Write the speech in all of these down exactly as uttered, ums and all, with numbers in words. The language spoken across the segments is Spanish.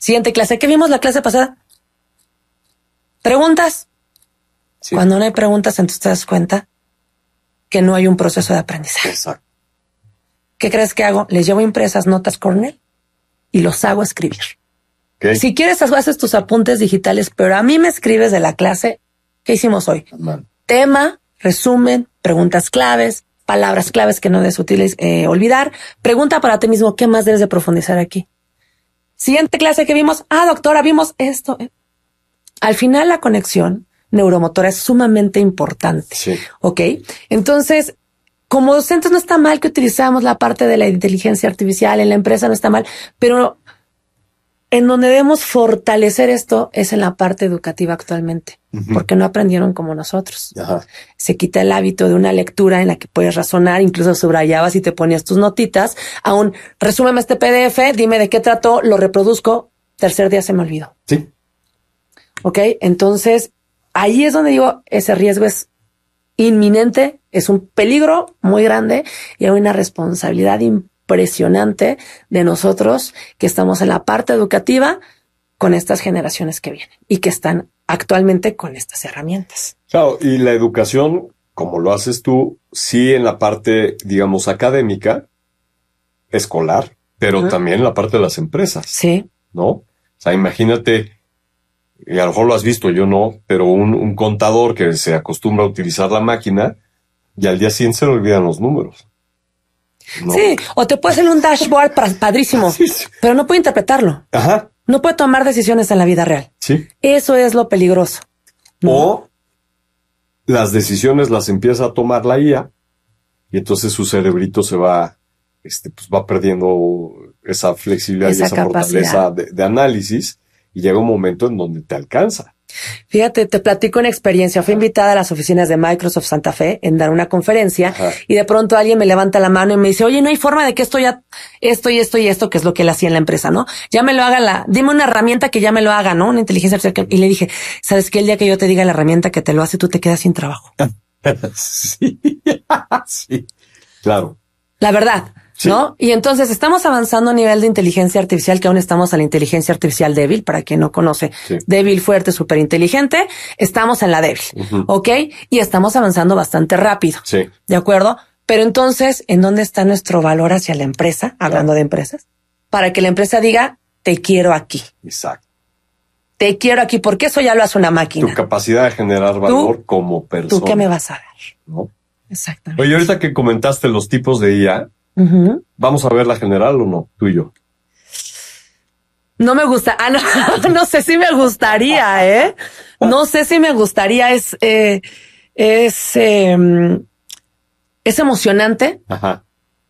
Siguiente clase. ¿Qué vimos la clase pasada? ¿Preguntas? Sí. Cuando no hay preguntas, entonces te das cuenta que no hay un proceso de aprendizaje. Exacto. ¿Qué crees que hago? Les llevo impresas notas Cornell y los hago escribir. Okay. Si quieres, haces tus apuntes digitales, pero a mí me escribes de la clase. ¿Qué hicimos hoy? Man. Tema, resumen, preguntas claves, palabras claves que no debes utiles, eh, olvidar. Pregunta para ti mismo, ¿qué más debes de profundizar aquí? Siguiente clase que vimos. Ah, doctora, vimos esto. Al final, la conexión neuromotora es sumamente importante. Sí. Ok. Entonces, como docentes no está mal que utilizamos la parte de la inteligencia artificial en la empresa, no está mal, pero en donde debemos fortalecer esto es en la parte educativa actualmente, uh-huh. porque no aprendieron como nosotros. Ajá. Se quita el hábito de una lectura en la que puedes razonar, incluso subrayabas y te ponías tus notitas. Aún, resúmeme este P D F, dime de qué trató, lo reproduzco, tercer día se me olvidó. Sí. Ok, entonces ahí es donde digo, ese riesgo es inminente, es un peligro muy grande y hay una responsabilidad impresionante de nosotros que estamos en la parte educativa con estas generaciones que vienen y que están actualmente con estas herramientas. Claro, y la educación, como lo haces tú, sí en la parte, digamos, académica, escolar, pero uh-huh. también en la parte de las empresas. Sí. ¿No? O sea, imagínate, y a lo mejor lo has visto, yo no, pero un, un contador que se acostumbra a utilizar la máquina y al día siguiente se le olvidan los números. ¿No? Sí, o te puede hacer un dashboard padrísimo, sí, sí. pero no puede interpretarlo. Ajá. No puede tomar decisiones en la vida real. Sí. Eso es lo peligroso. ¿No? O las decisiones las empieza a tomar la I A y entonces su cerebrito se va, este, pues va perdiendo esa flexibilidad esa y esa capacidad. fortaleza de, de análisis. Y llega un momento en donde te alcanza. Fíjate, te platico una experiencia. Fui invitada a las oficinas de Microsoft Santa Fe en dar una conferencia. Ajá. Y de pronto alguien me levanta la mano y me dice, oye, no hay forma de que esto ya, esto y esto y esto, que es lo que él hacía en la empresa, ¿no? Ya me lo haga la, dime una herramienta que ya me lo haga, ¿no? Una inteligencia artificial. Y le dije, ¿sabes qué? El día que yo te diga la herramienta que te lo hace, tú te quedas sin trabajo. Sí, sí, claro. La verdad. Sí. ¿No? Y entonces estamos avanzando a nivel de inteligencia artificial, que aún estamos a la inteligencia artificial débil, para quien no conoce. Sí. Débil, fuerte, súper inteligente. Estamos en la débil. Uh-huh. ¿Ok? Y estamos avanzando bastante rápido. Sí. ¿De acuerdo? Pero entonces, ¿en dónde está nuestro valor hacia la empresa? Hablando claro. de empresas. Para que la empresa diga, te quiero aquí. Exacto. Te quiero aquí, porque eso ya lo hace una máquina. Tu capacidad de generar valor ¿Tú? como persona. ¿Tú qué me vas a dar? ¿No? Exactamente. Oye, ahorita que comentaste los tipos de I A, Uh-huh. ¿vamos a ver la general o no? Tú y yo. No me gusta. Ah, no, no sé si me gustaría, ¿eh? No sé si me gustaría. Es, eh, es, eh, es emocionante. Ajá.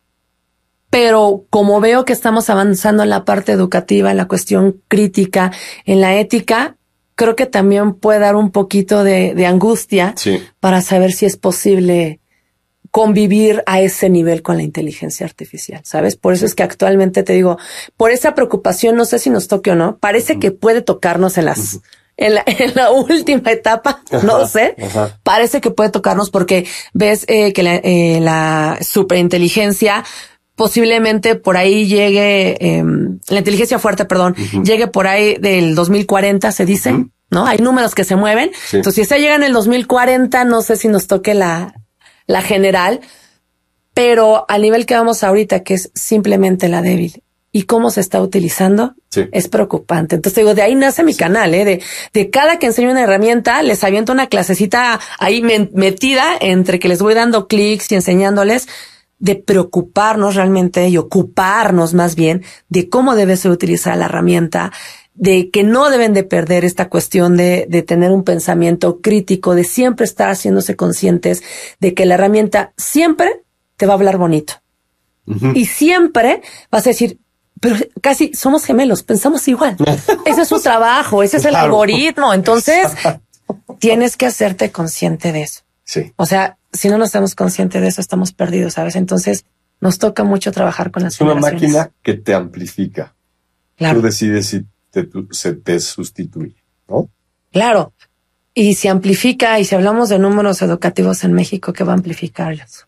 Pero como veo que estamos avanzando en la parte educativa, en la cuestión crítica, en la ética, creo que también puede dar un poquito de, de angustia sí. para saber si es posible convivir a ese nivel con la inteligencia artificial, ¿sabes? Por eso es que actualmente te digo, por esa preocupación, no sé si nos toque o no, parece uh-huh. que puede tocarnos en las, uh-huh. en la, en la última etapa, ajá, no sé, ajá. parece que puede tocarnos porque ves eh, que la, eh, la superinteligencia posiblemente por ahí llegue, eh, la inteligencia fuerte, perdón, uh-huh. llegue por ahí del dos mil cuarenta, se dice, uh-huh. ¿no? Hay números que se mueven. Sí. Entonces, si esa llega en el dos mil cuarenta, no sé si nos toque la, la general, pero al nivel que vamos ahorita, que es simplemente la débil y cómo se está utilizando, sí. es preocupante. Entonces digo, de ahí nace mi sí. canal, ¿eh? De, de cada que enseño una herramienta, les aviento una clasecita ahí me, metida entre que les voy dando clics y enseñándoles de preocuparnos realmente y ocuparnos más bien de cómo debe ser utilizada la herramienta, de que no deben de perder esta cuestión de, de tener un pensamiento crítico, de siempre estar haciéndose conscientes de que la herramienta siempre te va a hablar bonito. Uh-huh. Y siempre vas a decir, pero casi somos gemelos, pensamos igual. Ese es su trabajo, ese es el claro. algoritmo. Entonces, tienes que hacerte consciente de eso. Sí. O sea, si no nos estamos conscientes de eso, estamos perdidos, ¿sabes? Entonces, nos toca mucho trabajar con las Es una máquina que te amplifica. Claro. Tú decides si te, se te sustituye, ¿no? Claro. Y si amplifica, y si hablamos de números educativos en México, ¿qué va a amplificarlos?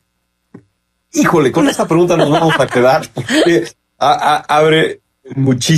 Híjole, con esta pregunta nos vamos a quedar. Porque a, a, abre muchísimo.